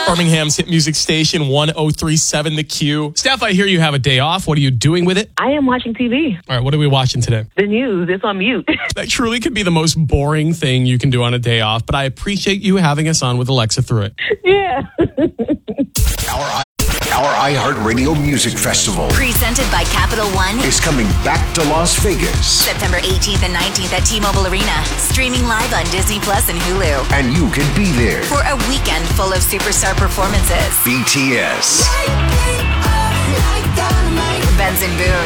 Birmingham's hit music station, 1037 The Q. Steph, I hear you have a day off. What are you doing with it? I am watching TV. All right, what are we watching today? The news. It's on mute. That truly could be the most boring thing you can do on a day off, but I appreciate you having us on with Alexa through it. Yeah. Our iHeartRadio Music Festival Presented by Capital One is coming back to Las Vegas. September 18th and 19th at T-Mobile Arena. Streaming live on Disney Plus and Hulu. And you can be there. For a weekend full of superstar performances. BTS. Benson Boone.